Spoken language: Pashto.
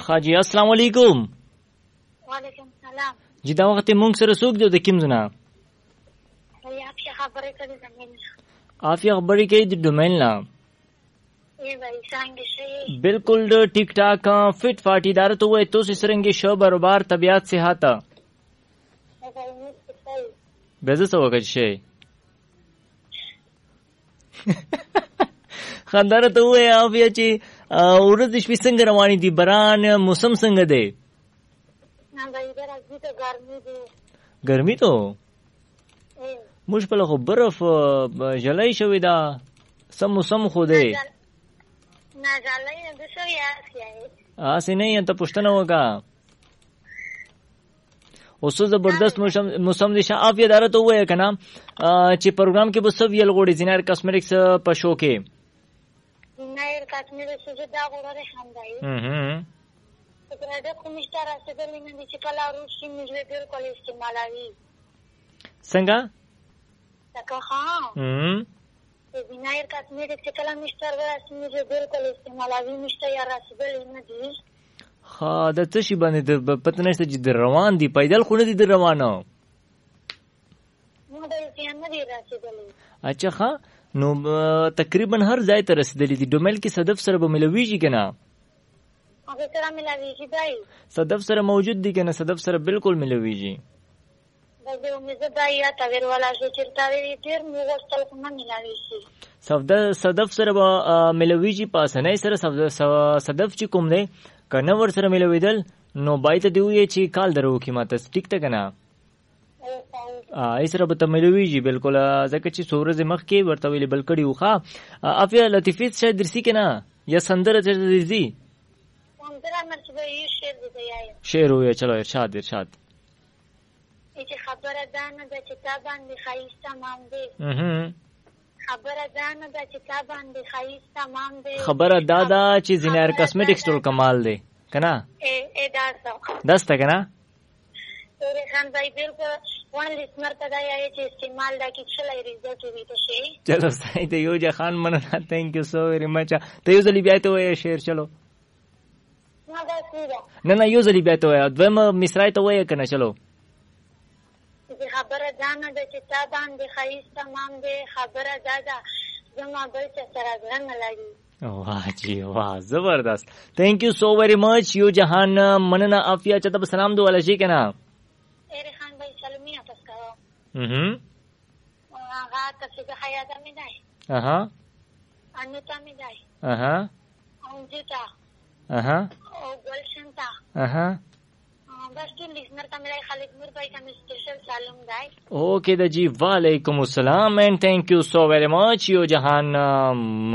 حاجی السلام علیکم. وعلیکم السلام. جی دا وخت مونږ سره څوک دی د کوم ځنا؟ عافیه خبرې کوي زمين. عافیه خبرې کوي د ډومین لا. بھائی څنګه شي؟ بالکل ٹھیک ٹھاک فٹ فاٹی دار تو وہ تو سرنگی شو برابر طبیعت صحت بزه سو وکړ شي خندار ته وې عافیه چې ورځ شپې څنګه روانې دي بران موسم څنګه دی؟ نه بھائی درځي ته ګرمي دي. ګرمي ته موږ په لغه برف جلای شوې دا سم موسم خو دی نه جلای نه شوې آسه نه ته پښتنه وکا اوس زبردست موسم دي عافیه دار ته وې کنه چې پروګرام کې به سب یل غوړي زینار کاسمیټکس په شو کې زینار کاسمیټکس دا غوړه هم دی دا کومشته راځي د لینې چې کله روشي موږ بالکل استعمالوي څنګه تکه ها زینار کاسمیټکس چې کله مشتر راځي موږ بالکل استعمالوي مشته یا راځي د لینې دي ها د څه شي باندې د پته نشته چې د روان دي پیدل خو نه دي د روانه نو د یې نه دي رسیدلې. اچھا ها نو تقریبا هر ځای ته رسیدلې دي. ډومل کې صدف سره به ملويږي کنه؟ هغه سره ملويږي بھائی. صدف سره موجود دي کنه؟ صدف سره بالکل ملويږي. دا امید ده یا تاویر والا چې چرته وی تیر مو وستل کوم ملويږي. صدف سره به ملويږي پاسنه سره صدف چې کوم دی کنه ور سره ملویدل نو بای ته دی وی چې کال درو کی ماته ټیک ته کنه ایسره به ته ملویږي بالکل ځکه چې سورز مخ کې ورته ویل بل کړي وخه افیا لطیفه شه درسي کنه یا سندره ته درسي سندره مرتبه یو شعر دی یا شعر وي چلو ارشاد چې خبره ده نه د کتاب باندې خایس تمام دی خبره ده نه د کتاب باندې خایس تمام دی خبره دا چې زینار کاسمیټکس ټول کمال دی کنه داسته کنه تورې خان بھائی بالکل وان لسمر ته دا یې چې استعمال دا کې چلای ريزلټ وي ته شي. چلو صحیح ته یو جهان مننه تھینک یو سو ویری مچ ته یو ځلی بیا ته وای شعر چلو نه یو ځلی بیا ته وای دویم مصرای ته وای کنه چلو خبره ده نه د کتاب باندې خایس تمام دی خبره ده زما بل څه سره ځنه لګي. वाह जी वाह जबरदस्त thank you so very much you जहान मनना आफिया चतब सलाम दो वाला जी के ना एरे खान भाई सलमिया तस्का आगा तफसील हयात में जाए अनुता में जाए अंजुता ओ गुलशनता बस तो लिसनर का मेरा खालिद नूर भाई का स्पेशल सलाम दाई. ओके द जी वालेकुम अस्सलाम and thank you so very much you जहान